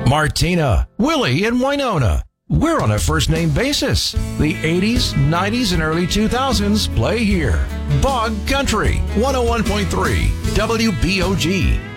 Martina, Willie, and Winona. We're on a first-name basis. The 80s, 90s, and early 2000s play here. Bog Country, 101.3, WBOG.